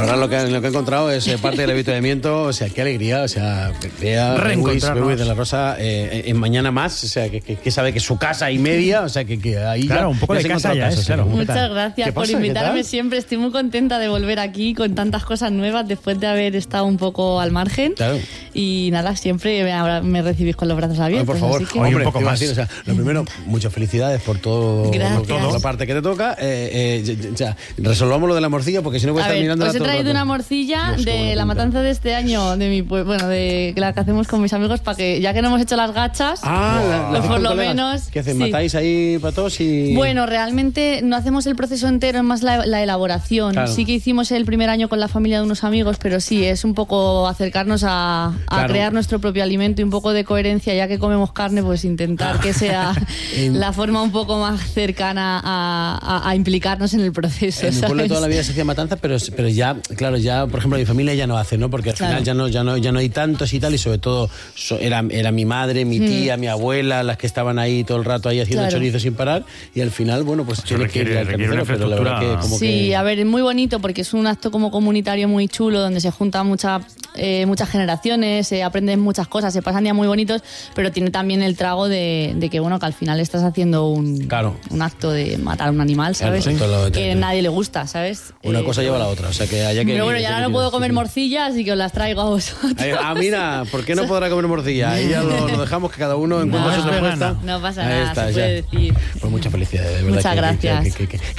ahora lo que he encontrado es parte del avituallamiento, o sea, qué alegría, o sea, vea Luis de la Rosa en Mañana Más, o sea, que sabe que es su casa y media, o sea, que ahí claro, ya... un poco de casa ya es, claro. Muchas gracias por invitarme siempre, estoy muy contenta de volver aquí con tantas cosas nuevas después de haber estado un poco al margen. Claro. Y nada, siempre ahora me recibís con los brazos abiertos. Por favor, así que... hombre, un poco más. Decir, o sea, lo primero, muchas felicidades por todo, la parte que te toca. Resolvamos lo de la morcilla, porque si no voy a estar mirando. Os he traído una morcilla de la matanza de este año, de mi de la que hacemos con mis amigos, para que, ya que no hemos hecho las gachas, por lo menos. ¿Qué hacen? ¿Matáis ahí patos y...? Bueno, realmente no hacemos el proceso entero, es más la elaboración. Claro. Sí que hicimos el primer año con la familia de unos amigos, pero sí, es un poco acercarnos a crear nuestro propio alimento y un poco de coherencia, ya que comemos carne, pues intentar que sea la forma un poco más cercana a implicarnos en el proceso. En mi pueblo toda la vida se hacía matanza, pero ya, claro, ya, por ejemplo, mi familia ya no hace, ¿no? Porque al final ya no hay tantos y tal, y sobre todo era mi madre, mi tía, mi abuela, las que estaban ahí todo el rato ahí haciendo chorizo sin parar, y al final, bueno, pues tiene que ir al carnicero, pero la verdad que como que... a ver, es muy bonito porque es un acto como comunitario muy chulo, donde se juntan muchas generaciones, se aprenden muchas cosas, se pasan días muy bonitos, pero tiene también el trago de que, bueno, que al final estás haciendo un acto de matar a un animal, ¿sabes? Que a nadie le gusta, ¿sabes? Una cosa lleva a la otra, o sea que haya que... Pero bueno, ya no puedo comer morcilla, así que os las traigo a vosotros. Mira, ¿por qué no podrá comer morcilla? Ahí ya lo dejamos, que cada uno encuentre su respuesta. No pasa nada, se puede decir. Pues muchas felicidades, de verdad. Muchas gracias.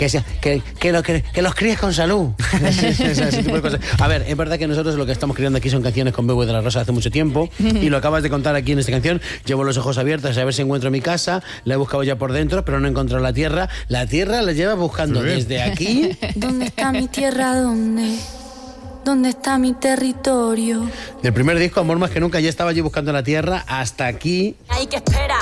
Que los críes con salud. Ese tipo de cosas. A ver, es verdad que nosotros lo que estamos creando aquí son canciones con Bebo de la Rosa hace mucho tiempo, y lo acabas de contar aquí en esta canción. Llevo los ojos abiertos a ver si encuentro mi casa, la he buscado ya por dentro, pero no he encontrado la tierra. La tierra la llevas buscando desde aquí. ¿Dónde está mi tierra? ¿Dónde está mi territorio? Del primer disco, Amor Más Que Nunca, ya estaba yo buscando la tierra, hasta aquí. Hay que esperar